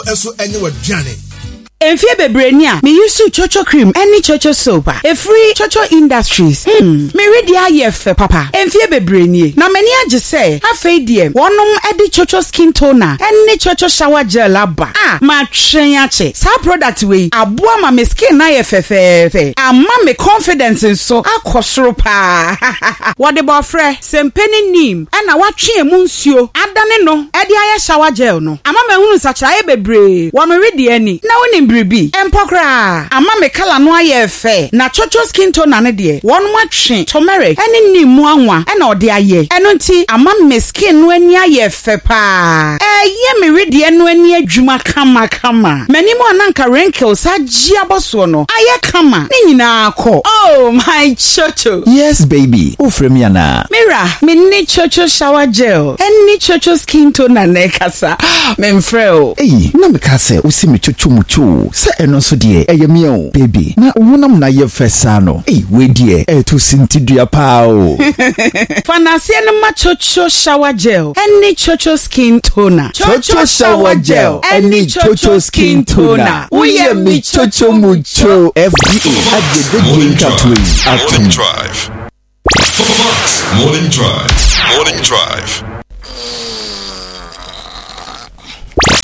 Eso anywhere Johnny. Enfie bebrenia me use chocho cream any chocho soap a free chocho industries me ready ayef papa enfie bebrenie na many age say afei die wonum edi chocho skin toner any chocho shower gel aba ma twen ache sa product we aboa ma me skin na yefefefe amma me confidence so akosoro pa what the bofre sempeni nim na watwe mu nsuo adane no edi aye shower gel no amma me hunu sacha bebre wo me ready ani na woni bribi empokra ama me kala no ayefe na chocho skin toner ne de won matwe turmeric ene nimu anwa na ode aye eno nti ama me skin no ani ayefe pa ye me ready eno ani adwuma kama mani mo ananka wrinkles agi aboso no aye kama ne nyina akọ oh my chocho yes baby ofremi ana mira me ni chocho shower gel ene chocho skin toner na kasa me mfreo na me ka se usi me chocho mucho se eno so de eyemi o baby na wonam na ye fesa no we de to sintidua pa o fanase no ma chocho shower gel ene chocho skin toner chocho shower gel ene chocho skin toner we me chocho mucho FDA Morning Drive. Morning Drive. Morning Drive.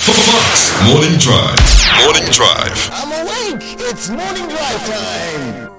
Morning Drive. Morning Drive. I'm awake. It's Morning Drive time.